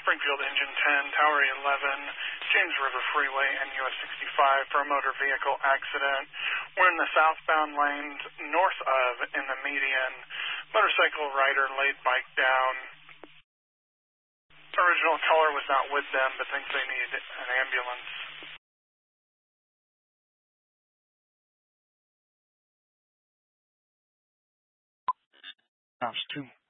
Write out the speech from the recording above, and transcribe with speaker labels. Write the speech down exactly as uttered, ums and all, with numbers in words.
Speaker 1: Springfield Engine ten, Tower eleven, James River Freeway, and U S sixty-five for a motor vehicle accident. We're in the southbound lanes north of in the median. Motorcycle rider laid bike down. Original caller was not with them, but thinks they need an ambulance. Ops two.